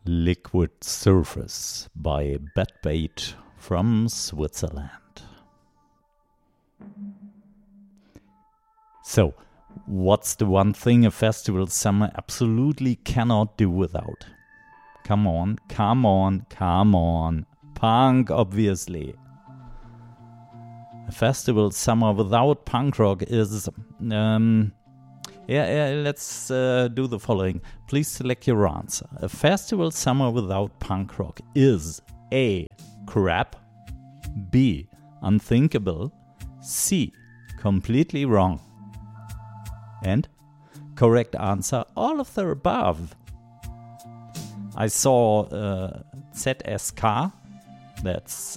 Liquid Surface by Batbait from Switzerland. So, what's the one thing a festival summer absolutely cannot do without? Come on. Punk, obviously. A festival summer without punk rock is... let's do the following. Please select your answer. A festival summer without punk rock is A. crap, B. unthinkable, C. completely wrong. And correct answer, all of the above. I saw ZSK, that's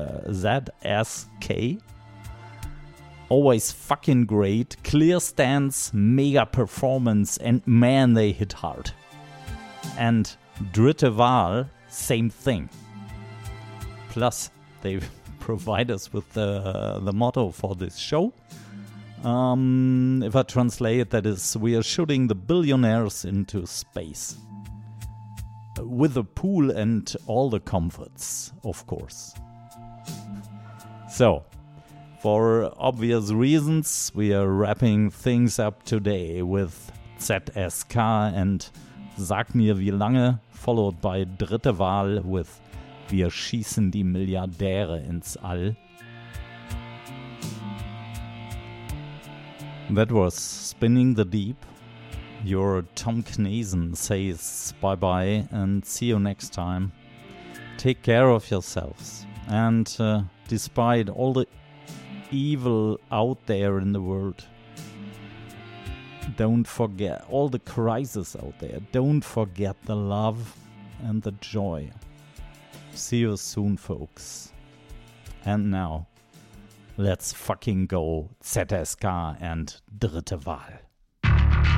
ZSK. Always fucking great, clear stance, mega performance, and man, they hit hard. And Dritte Wahl, same thing. Plus, they provide us with the motto for this show. If I translate, that is, we are shooting the billionaires into space. With a pool and all the comforts, of course. So, for obvious reasons, we are wrapping things up today with ZSK and Sag mir wie lange, followed by Dritte Wahl with Wir schießen die Milliardäre ins All. That was Spinning the Deep. Your Tom Knazen says bye-bye and see you next time. Take care of yourselves. And despite all the evil out there in the world, don't forget all the crises out there. Don't forget the love and the joy. See you soon, folks. And now, let's fucking go ZSK and Dritte Wahl.